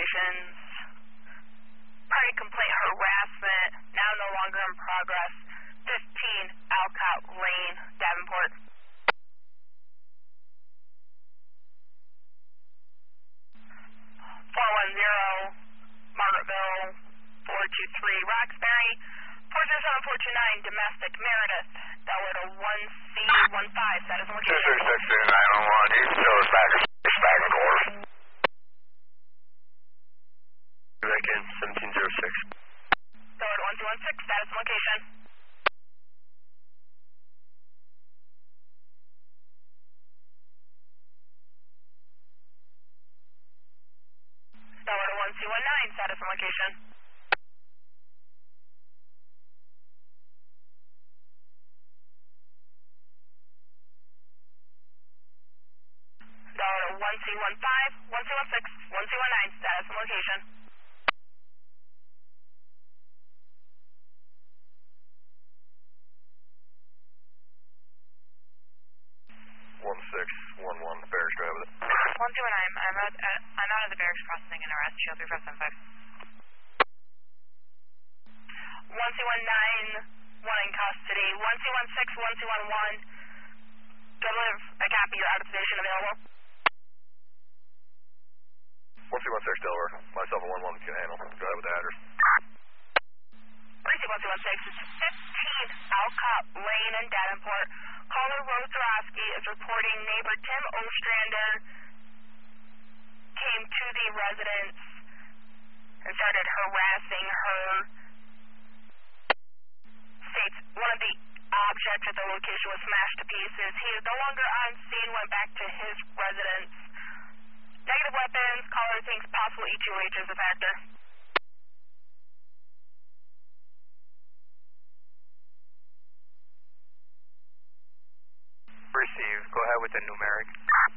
Operations. Party complaint harassment, now no longer in progress. 15 Alcott Lane, Davenport. 410 Margaretville, 423 Roxbury, 407-429 Domestic Meredith, Delaware to 1C15, status and location. 236-911, you can tell us back and forth. Back in 1706. Delaware to 1216, status and location. Delaware to 1C19, status and location. Delaware to 1C15, 1C16, 1C19, status and location. 1611, Barracks Drive with it. 129, I'm out of the barracks processing an arrest, Shield 3575. 1C19, 1 in custody. 1C16, 1C11. Deliver a copy, your out of position available. 1C16 Delaware, myself and 11 can handle. Go ahead with the address. Precinct 1C16 is 15 Alcott Lane in Davenport. Caller Rose Zarowski is reporting neighbor Tim Ostrander came to the residence and started harassing her. States one of the objects at the location was smashed to pieces. He is no longer on scene, went back to his residence. Negative weapons, caller thinks possible E2H is a factor. Received. Go ahead with the numeric.